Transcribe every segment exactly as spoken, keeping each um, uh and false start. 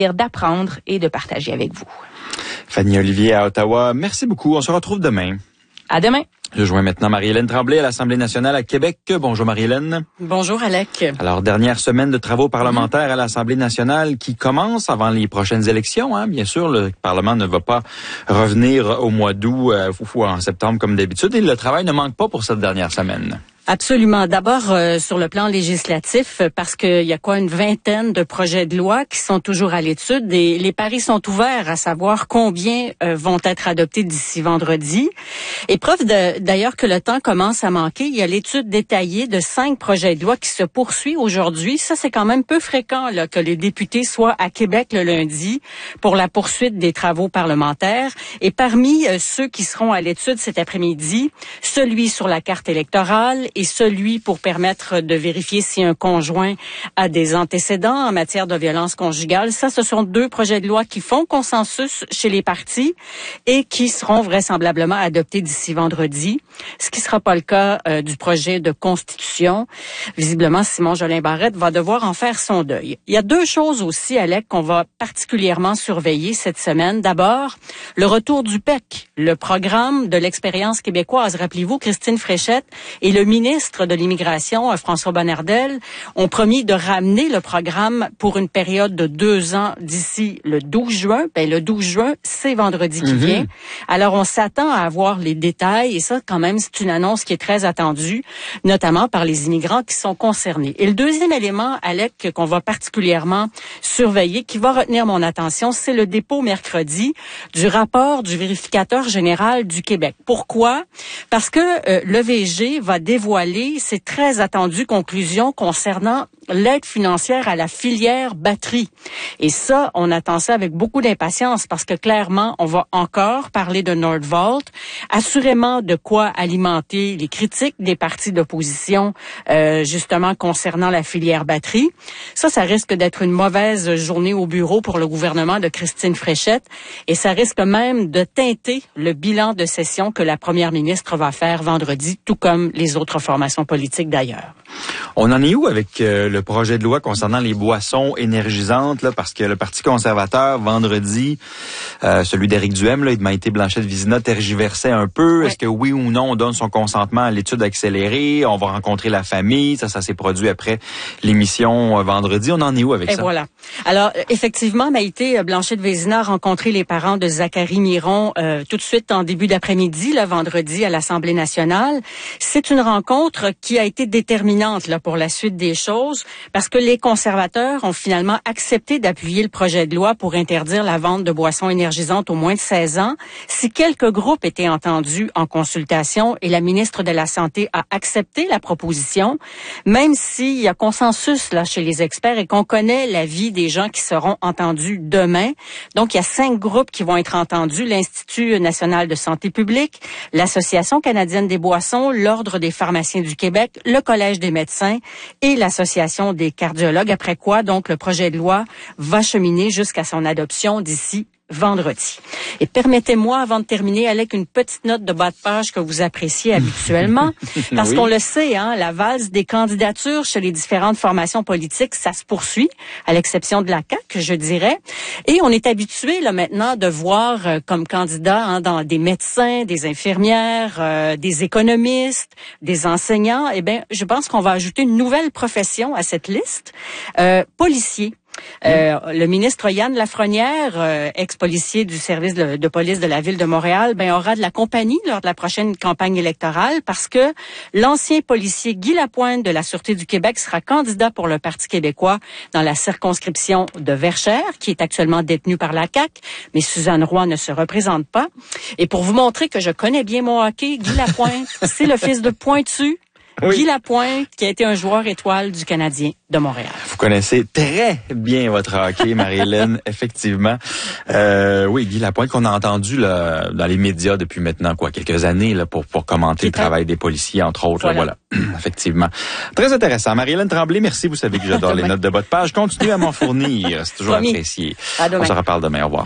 d'apprendre et de partager avec vous. Fanny Olivier à Ottawa, merci beaucoup. On se retrouve demain. À demain. Je joins maintenant Marie-Hélène Tremblay à l'Assemblée nationale à Québec. Bonjour Marie-Hélène. Bonjour Alec. Alors, dernière semaine de travaux parlementaires mmh. à l'Assemblée nationale qui commence avant les prochaines élections. Hein. Bien sûr, le Parlement ne va pas revenir au mois d'août euh, ou en septembre comme d'habitude. Et le travail ne manque pas pour cette dernière semaine. Absolument. D'abord, euh, sur le plan législatif, parce qu'il y a quoi, une vingtaine de projets de loi qui sont toujours à l'étude et les paris sont ouverts à savoir combien euh, vont être adoptés d'ici vendredi. Et preuve de, d'ailleurs que le temps commence à manquer, il y a l'étude détaillée de cinq projets de loi qui se poursuit aujourd'hui. Ça, c'est quand même peu fréquent là, que les députés soient à Québec le lundi pour la poursuite des travaux parlementaires. Et parmi euh, ceux qui seront à l'étude cet après-midi, celui sur la carte électorale et celui pour permettre de vérifier si un conjoint a des antécédents en matière de violence conjugale. Ça, ce sont deux projets de loi qui font consensus chez les partis et qui seront vraisemblablement adoptés d'ici vendredi, ce qui ne sera pas le cas euh, du projet de constitution. Visiblement, Simon Jolin Barrette va devoir en faire son deuil. Il y a deux choses aussi, Alec, qu'on va particulièrement surveiller cette semaine. D'abord, le retour du P E C, le programme de l'expérience québécoise. Rappelez-vous, Christine Fréchette et le ministre de l'Immigration, François Bonnardel, ont promis de ramener le programme pour une période de deux ans d'ici le douze juin. Ben, le douze juin, c'est vendredi qui mm-hmm. vient. Alors, on s'attend à avoir les détails et ça, quand même, c'est une annonce qui est très attendue, notamment par les immigrants qui sont concernés. Et le deuxième élément, Alec, qu'on va particulièrement surveiller, qui va retenir mon attention, c'est le dépôt mercredi du rapport du vérificateur général du Québec. Pourquoi? Parce que euh, l'E V G va dévoiler ces très attendues conclusions concernant l'aide financière à la filière batterie. Et ça, on attend ça avec beaucoup d'impatience parce que clairement, on va encore parler de Nordvolt, assurément de quoi alimenter les critiques des partis d'opposition, euh, justement concernant la filière batterie. Ça, ça risque d'être une mauvaise journée au bureau pour le gouvernement de Christine Fréchette et ça risque même de teinter le bilan de session que la première ministre va faire vendredi, tout comme les autres formations politiques d'ailleurs. On en est où avec euh, le projet de loi concernant les boissons énergisantes, là, parce que le Parti conservateur, vendredi, euh, celui d'Éric Duhem, là, et de Maïté Blanchette-Vizina, tergiversait un peu. Ouais. Est-ce que oui ou non, on donne son consentement à l'étude accélérée? On va rencontrer la famille. Ça, ça s'est produit après l'émission euh, vendredi. On en est où avec et ça? Et voilà. Alors, effectivement, Maïté Blanchette-Vizina a rencontré les parents de Zachary Miron euh, tout de suite en début d'après-midi, le vendredi, à l'Assemblée nationale. C'est une rencontre qui a été déterminante là pour la suite des choses, parce que les conservateurs ont finalement accepté d'appuyer le projet de loi pour interdire la vente de boissons énergisantes aux moins de seize ans. Si quelques groupes étaient entendus en consultation et la ministre de la Santé a accepté la proposition, même s'il y a consensus là chez les experts et qu'on connaît l'avis des gens qui seront entendus demain. Donc, il y a cinq groupes qui vont être entendus: l'Institut national de santé publique, l'Association canadienne des boissons, l'Ordre des pharmaciens du Québec, le Collège des médecins et l'Association des cardiologues, après quoi, donc, le projet de loi va cheminer jusqu'à son adoption d'ici vendredi. Et permettez-moi, avant de terminer, avec une petite note de bas de page que vous appréciez habituellement, parce oui. qu'on le sait, hein, la valse des candidatures chez les différentes formations politiques, ça se poursuit, à l'exception de la C A Q, je dirais. Et on est habitué là maintenant de voir euh, comme candidats hein, dans des médecins, des infirmières, euh, des économistes, des enseignants. Eh bien, je pense qu'on va ajouter une nouvelle profession à cette liste, euh, policiers. Euh, mmh. Le ministre Yann Lafrenière, euh, ex-policier du service de, de police de la ville de Montréal, ben aura de la compagnie lors de la prochaine campagne électorale parce que l'ancien policier Guy Lapointe de la Sûreté du Québec sera candidat pour le Parti québécois dans la circonscription de Verchères, qui est actuellement détenue par la C A Q, mais Suzanne Roy ne se représente pas. Et pour vous montrer que je connais bien mon hockey, Guy Lapointe, c'est le fils de Pointu. Oui. Guy Lapointe, qui a été un joueur étoile du Canadien de Montréal. Vous connaissez très bien votre hockey, Marie-Hélène, effectivement. Euh, oui, Guy Lapointe, qu'on a entendu là, dans les médias depuis maintenant quoi quelques années là, pour, pour commenter le travail des policiers, entre autres. Voilà. Là, voilà. Effectivement. Très intéressant. Marie-Hélène Tremblay, merci. Vous savez que j'adore les notes de bas de page. Continuez à m'en fournir. C'est toujours Promis. Apprécié. À demain. On se reparle demain. Au revoir.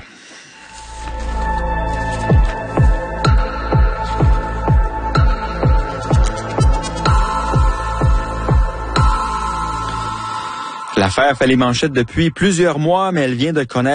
La L'affaire fait les manchettes depuis plusieurs mois, mais elle vient de connaître